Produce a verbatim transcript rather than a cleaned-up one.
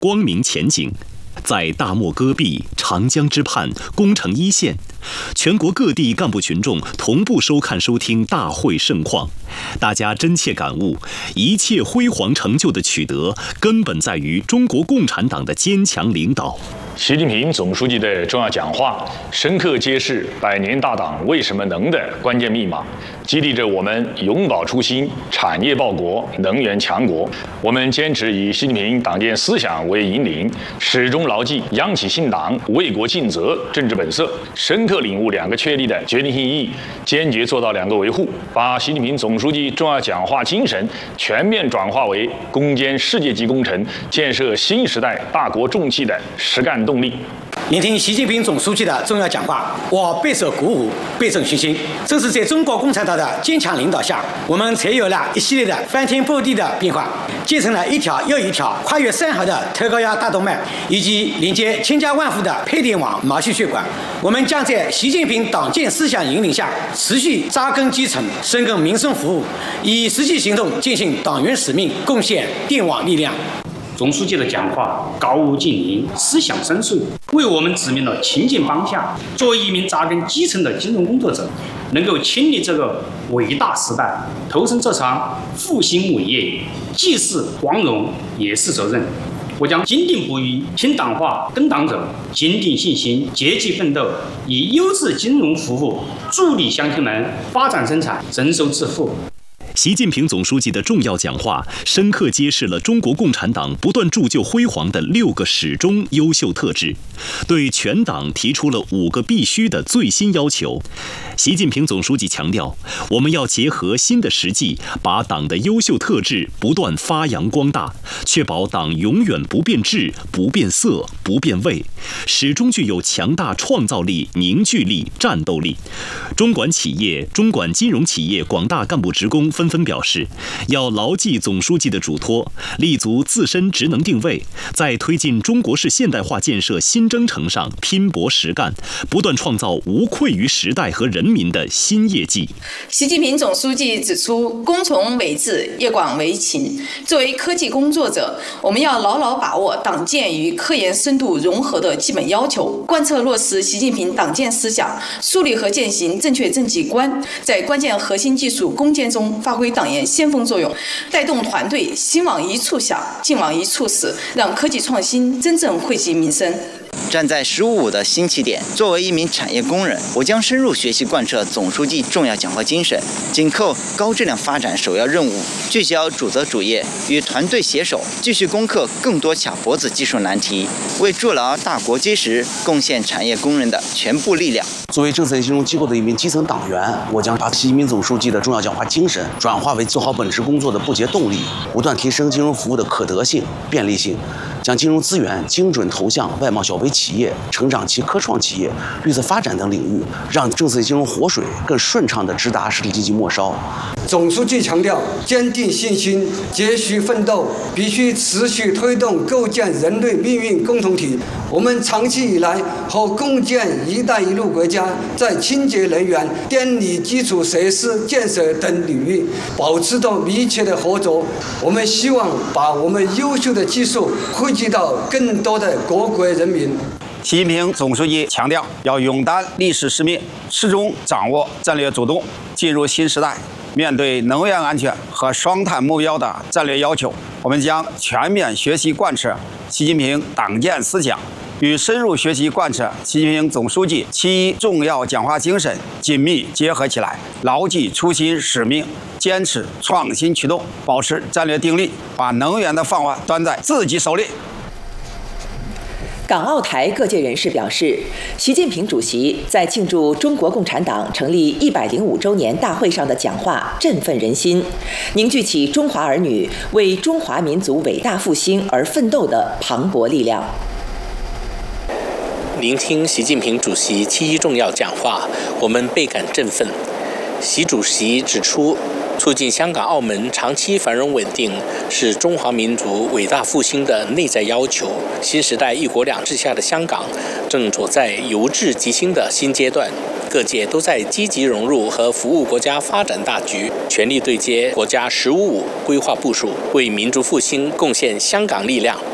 光明前景。在大漠戈壁、长江之畔、攻城一线，全国各地干部群众同步收看收听大会盛况，大家真切感悟，一切辉煌成就的取得，根本在于中国共产党的坚强领导。 习近平总书记的重要讲话，深刻揭示百年大党为什么能的关键密码，激励着我们永葆初心，产业报国，能源强国。我们坚持以习近平党建思想为引领，始终牢记央企信党、为国尽责政治本色，深刻领悟两个确立的决定性意义，坚决做到两个维护，把习近平总书记重要讲话精神全面转化为攻坚世界级工程、建设新时代大国重器的实干动力。 聆听习近平总书记的重要讲话，我备受鼓舞，倍增信心。正是在中国共产党的坚强领导下，我们才有了一系列的翻天覆地的变化，建成了一条又一条跨越山河的特高压大动脉，以及连接千家万户的配电网毛细血管。我们将在习近平党建思想引领下，持续扎根基层，深耕民生服务，以实际行动践行党员使命，贡献电网力量。 总书记的讲话高屋建瓴，思想深邃，为我们指明了前进方向。作为一名扎根基层的金融工作者，能够亲历这个伟大时代，投身这场复兴伟业，既是光荣，也是责任。我将坚定不移听党话、跟党走，坚定信心，积极奋斗，以优质金融服务助力乡亲们发展生产、增收致富。 习近平总书记的重要讲话，深刻揭示了中国共产党不断铸就辉煌的六个始终优秀特质，对全党提出了五个必须的最新要求。习近平总书记强调，我们要结合新的实际，把党的优秀特质不断发扬光大，确保党永远不变质、不变色、不变味，始终具有强大创造力、凝聚力、战斗力。中管企业、中管金融企业广大干部职工纷纷表示，要牢记总书记的嘱托，立足自身职能定位，在推进中国式现代化建设新征程上拼搏实干，不断创造无愧于时代和人民的新业绩。 习近平总书记指出，工崇为治，业广为勤。作为科技工作者，我们要牢牢把握党建与科研深度融合的基本要求，贯彻落实习近平党建思想，树立和践行正确政绩观，在关键核心技术攻坚中发挥党员先锋作用，带动团队心往一处想，劲往一处使，让科技创新真正惠及民生。 站在“十五五”的新起点，作为一名产业工人，我将深入学习贯彻总书记重要讲话精神，紧扣高质量发展首要任务，聚焦主责主业，与团队携手，继续攻克更多卡脖子技术难题，为筑牢大国基石贡献产业工人的全部力量。 作为政策金融机构的一名基层党员，我将把习近平总书记的重要讲话精神转化为做好本职工作的不竭动力，不断提升金融服务的可得性、便利性，将金融资源精准投向外贸小微企业、成长期科创企业、绿色发展等领域，让政策金融活水更顺畅地直达实体经济末梢。 总书记强调，坚定信心，继续奋斗，必须持续推动构建人类命运共同体。我们长期以来和共建“一带一路”国家在清洁能源、电力基础设施建设等领域保持着密切的合作。我们希望把我们优秀的技术惠及到更多的各国人民。 习近平总书记强调，要勇担历史使命，始终掌握战略主动。进入新时代，面对能源安全和双碳目标的战略要求，我们将全面学习贯彻习近平党建思想，与深入学习贯彻习近平总书记七重要讲话精神紧密结合起来，牢记初心使命，坚持创新驱动，保持战略定力，把能源的饭碗端在自己手里。 港澳台各界人士表示，习近平主席在庆祝中国共产党成立一百零五周年大会上的讲话振奋人心，凝聚起中华儿女为中华民族伟大复兴而奋斗的磅礴力量。 聆听习近平主席七一重要讲话，我们倍感振奋。习主席指出，促进香港、澳门长期繁荣稳定是中华民族伟大复兴的内在要求。新时代一国两制下的香港正走在由治及兴的新阶段，各界都在积极融入和服务国家发展大局，全力对接国家“十五五”规划部署，为民族复兴贡献香港力量。